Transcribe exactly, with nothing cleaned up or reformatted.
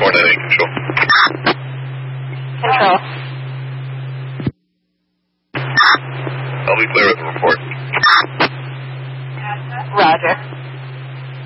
four nine eight, control. Control. I'll be clear with the report. Roger.